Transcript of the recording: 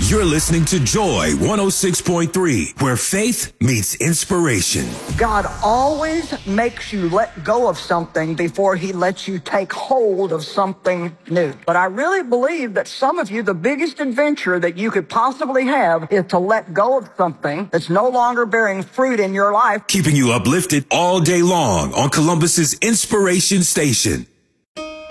You're listening to Joy 106.3, where faith meets inspiration. God always makes you let go of something before he lets you take hold of something new. But I really believe that some of you, the biggest adventure that you could possibly have is to let go of something that's no longer bearing fruit in your life. Keeping you uplifted all day long on Columbus's Inspiration Station.